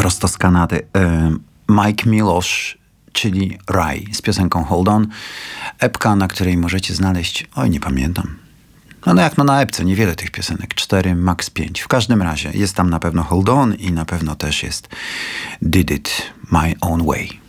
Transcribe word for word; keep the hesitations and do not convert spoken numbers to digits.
prosto z Kanady. Mike Milosz, czyli Raj z piosenką Hold On. Epka, na której możecie znaleźć, oj nie pamiętam. No, no jak no na epce, niewiele tych piosenek. Cztery, max pięć. W każdym razie jest tam na pewno Hold On i na pewno też jest Did It My Own Way.